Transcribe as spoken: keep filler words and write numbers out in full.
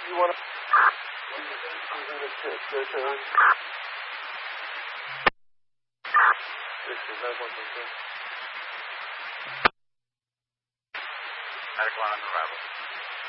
You want to... Using the territory. This is that one. Medical on arrival.